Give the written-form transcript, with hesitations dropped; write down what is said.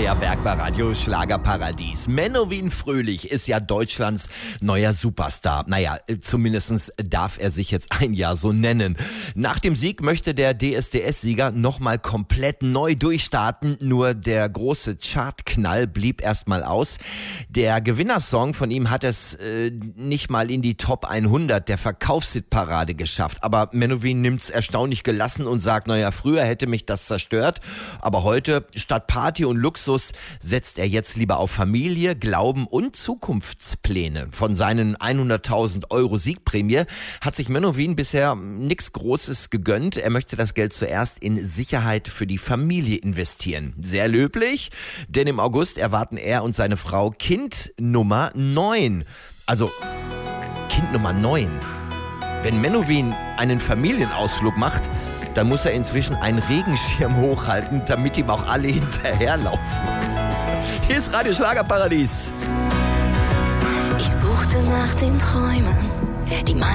Andrea Berg bei Radio Schlagerparadies. Menowin Fröhlich ist ja Deutschlands neuer Superstar. Naja, zumindest darf er sich jetzt ein Jahr so nennen. Nach dem Sieg möchte der DSDS-Sieger nochmal komplett neu durchstarten. Nur der große Chartknall blieb erstmal aus. Der Gewinnersong von ihm hat es nicht mal in die Top 100 der Verkaufshitparade geschafft. Aber Menowin nimmt's erstaunlich gelassen und sagt, naja, früher hätte mich das zerstört. Aber heute, statt Party und Luxus, setzt er jetzt lieber auf Familie, Glauben und Zukunftspläne. Von seinen 100.000 Euro Siegprämie hat sich Menowin bisher nichts Großes gegönnt. Er möchte das Geld zuerst in Sicherheit für die Familie investieren. Sehr löblich, denn im August erwarten er und seine Frau Kind Nummer 9. Also Kind Nummer 9. Wenn Menowin einen Familienausflug macht, dann muss er inzwischen einen Regenschirm hochhalten, damit ihm auch alle hinterherlaufen. Hier ist Radio Schlagerparadies. Ich suchte nach den Träumen, die man